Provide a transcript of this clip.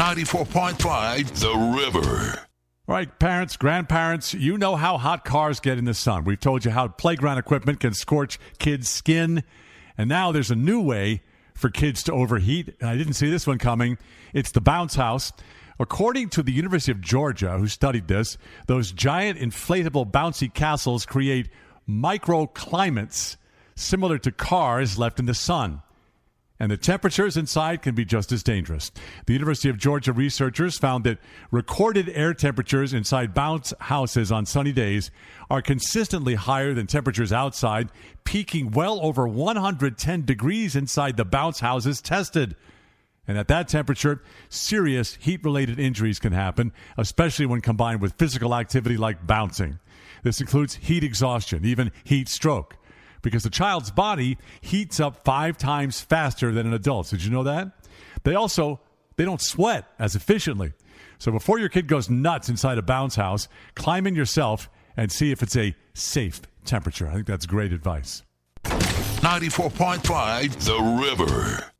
94.5 The River. All right, parents, grandparents, you know how hot cars get in the sun. We've told you how playground equipment can scorch kids' skin. And now there's a new way for kids to overheat. I didn't see this one coming. It's the bounce house. According to the University of Georgia, who studied this, those giant inflatable bouncy castles create microclimates similar to cars left in the sun. And the temperatures inside can be just as dangerous. The University of Georgia researchers found that recorded air temperatures inside bounce houses on sunny days are consistently higher than temperatures outside, peaking well over 110 degrees inside the bounce houses tested. And at that temperature, serious heat-related injuries can happen, especially when combined with physical activity like bouncing. This includes heat exhaustion, even heat stroke, because the child's body heats up 5 times faster than an adult's. Did you know that? They don't sweat as efficiently. So before your kid goes nuts inside a bounce house, climb in yourself and see if it's a safe temperature. I think that's great advice. 94.5 The River.